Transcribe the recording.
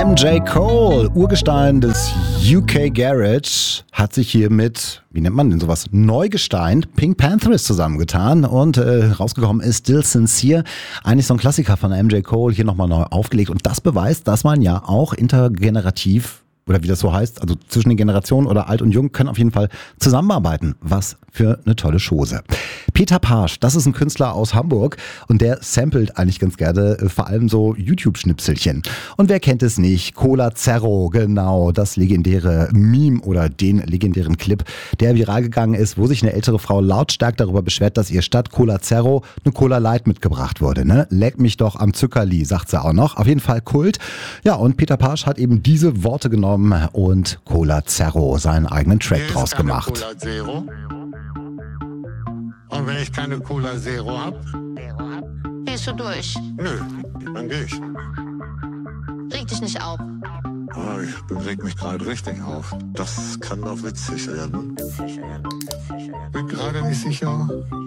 MJ Cole, Urgestein des UK Garage, hat sich hier mit, wie nennt man denn sowas, Neugestein, Pink Panthers zusammengetan und rausgekommen ist Still Sincere. Eigentlich so ein Klassiker von MJ Cole, hier nochmal neu aufgelegt und das beweist, dass man ja auch intergenerativ, oder wie das so heißt, also zwischen den Generationen oder alt und jung, können auf jeden Fall zusammenarbeiten. Was für eine tolle Chose. Peter Pasch, das ist ein Künstler aus Hamburg und der samplet eigentlich ganz gerne vor allem so YouTube-Schnipselchen. Und wer kennt es nicht? Cola Zero, genau, das legendäre Meme oder den legendären Clip, der viral gegangen ist, wo sich eine ältere Frau lautstark darüber beschwert, dass ihr statt Cola Zero eine Cola Light mitgebracht wurde. Ne? Leck mich doch am Zuckerli, sagt sie auch noch. Auf jeden Fall Kult. Ja, und Peter Pasch hat eben diese Worte genommen und Cola Zero seinen eigenen Track draus gemacht. Cola Zero. Und wenn ich keine Cola Zero hab, Gehst du durch? nö, dann geh ich. Reg dich nicht auf. Ah, ich reg mich gerade richtig auf. Das kann doch witzig werden. Bin gerade nicht sicher,